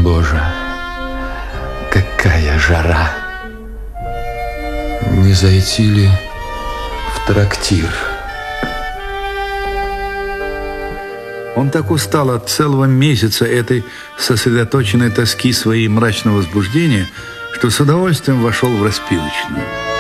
Боже, какая жара! Не зайти ли в трактир? Он так устал от целого месяца этой сосредоточенной тоски своей мрачного возбуждения, что с удовольствием вошел в распивочную.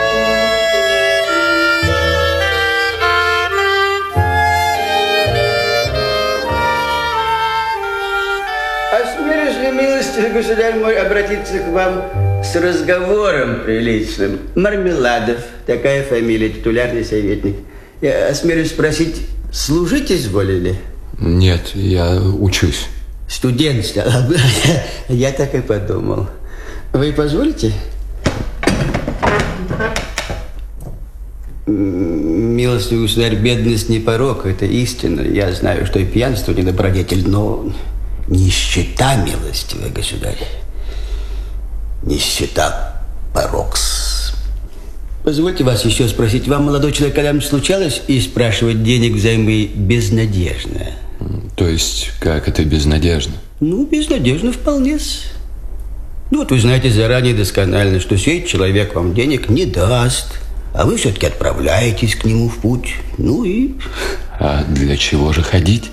Осмелюсь ли, милостивый государь мой, обратиться к вам с разговором приличным? Мармеладов, такая фамилия, титулярный советник. Я осмелюсь спросить, служить изволили? Нет, я учусь. Студент стал. Я так и подумал. Вы позволите? Милостивый государь, бедность не порок, это истина. Я знаю, что и пьянство не добродетель, но нищета, милостивый государь. Нищета порокс. Позвольте вас еще спросить, вам, молодой человек, когда-нибудь случалось и спрашивать денег взаймы безнадежно? То есть, как это безнадежно? Ну, безнадежно вполне-с. Ну, вот вы знаете заранее досконально, что сей человек вам денег не даст, а вы все-таки отправляетесь к нему в путь. Ну и... А для чего же ходить?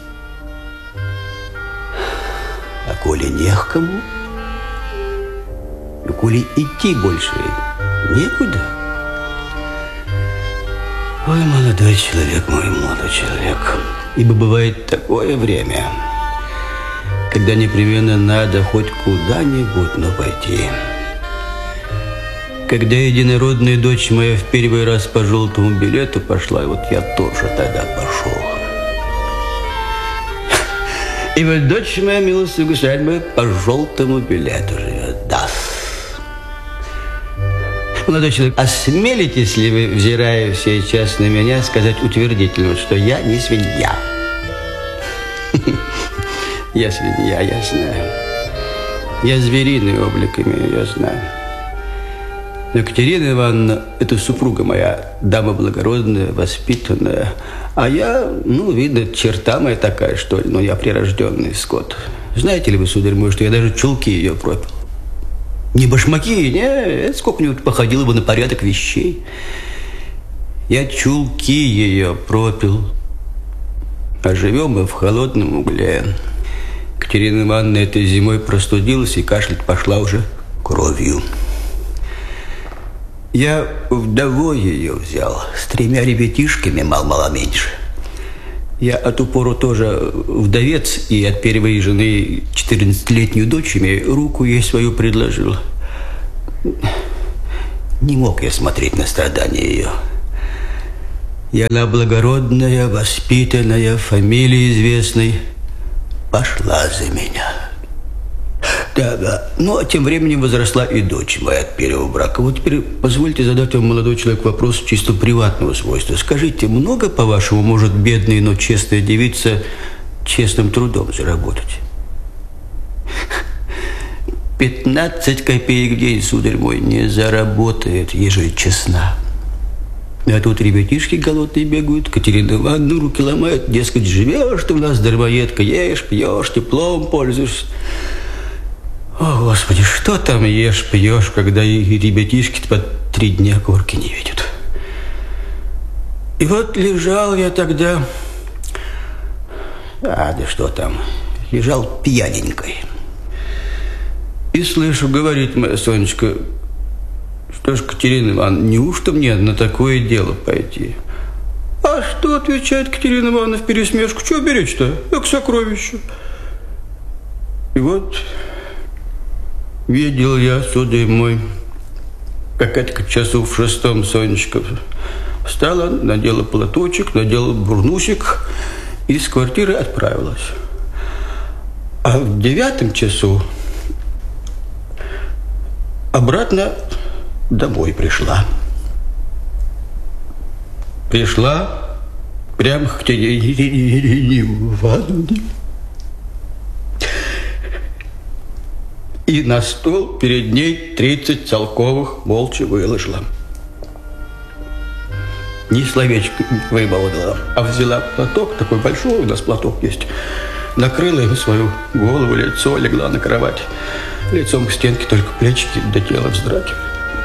А коли не к кому, ну, коли идти больше некуда. Ой, молодой человек, мой молодой человек. Ибо бывает такое время, когда непременно надо хоть куда-нибудь, но пойти. Когда единородная дочь моя в первый раз по желтому билету пошла, вот я тоже тогда пошел. И вот дочь моя, милостивый государь мой, по желтому билету живет, да. Молодой человек, осмелитесь ли вы, взирая сейчас на меня, сказать утвердительно, что я не свинья? Я свинья, я знаю. Я звериный облик имею, я знаю. Но Екатерина Ивановна, это супруга моя, дама благородная, воспитанная. А я, ну, видно, черта моя такая, что ли, но я прирожденный скот. Знаете ли вы, сударь мой, что я даже чулки ее пропил? Не башмаки, не, сколько-нибудь походило бы на порядок вещей. Я чулки ее пропил. А живем мы в холодном угле. Екатерина Ивановна этой зимой простудилась и кашлять пошла уже кровью. Я вдовой ее взял, с 3 ребятишками, мало меньше. Я от упору тоже вдовец, и от первой жены 14-летнюю дочь имею, руку ей свою предложил. Не мог я смотреть на страдания ее. И она благородная, воспитанная, фамилия известной, пошла за меня. Да. Ну, а тем временем возросла и дочь моя от первого брака. Вот теперь позвольте задать вам, молодой человек, вопрос чисто приватного свойства. Скажите, много, по-вашему, может бедная, но честная девица честным трудом заработать? 15 копеек в день, сударь мой, не заработает, ежели честна. А тут ребятишки голодные бегают, Катерина Ивановна руки ломает, дескать, живешь ты у нас, дармоедка, ешь, пьешь, теплом пользуешься. О, Господи, что там ешь, пьешь, когда и ребятишки по 3 дня корки не видят. И вот лежал я тогда... да что там, лежал пьяненькой. И слышу, говорит моя Сонечка: что ж, Катерина Ивановна, неужто мне на такое дело пойти? А что, отвечает Катерина Ивановна впересмешку, что беречь-то, как сокровище. И вот... видел я, сударь мой, как это часу в 6 Сонечка встала, надела платочек, надела бурнусик и из квартиры отправилась. А в 9 часу обратно домой пришла. Пришла прямо к Катерине Ивановне. И на стол перед ней 30 целковых молча выложила. Ни словечко не вымолвила, а взяла платок, такой большой у нас платок есть, накрыла им свою голову, лицо, легла на кровать. Лицом к стенке, только плечики до тела вздрагивали.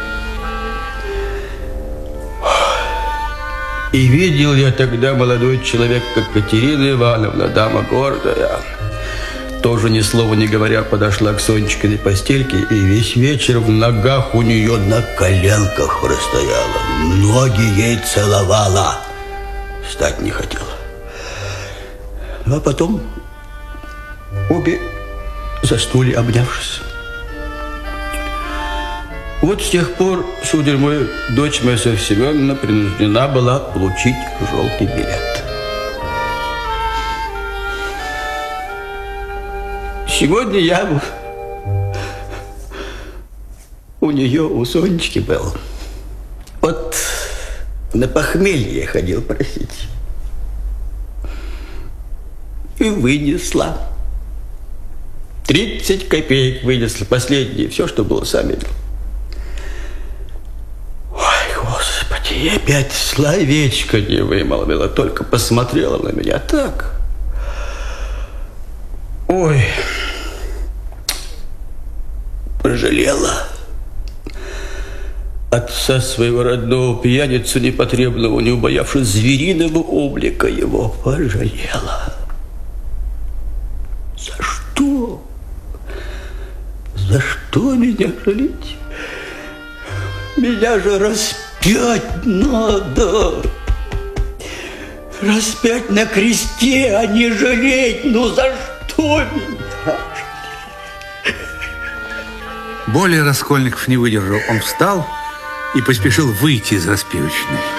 И видел я тогда молодой человек, как Катерина Ивановна, дама гордая, тоже ни слова не говоря подошла к Сонечкиной постельке и весь вечер в ногах у нее на коленках простояла, ноги ей целовала, встать не хотела. А потом обе заснули, обнявшись. Вот с тех пор, сударь мой, дочь моя Софья Семеновна принуждена была получить желтый билет. Сегодня я у нее, у Сонечки был. Вот на похмелье ходил просить. И вынесла. 30 копеек вынесла, последние, все, что было, сам видел. И опять словечко не вымолвила, только посмотрела на меня так. Ой, пожалела отца своего родного, пьяницу непотребного, не убоявшись звериного облика его, пожалела. За что? За что меня жалеть? Меня же распять надо. Распять на кресте, а не жалеть. Ну за что меня? Более Раскольников не выдержал. Он встал и поспешил выйти из распивочной.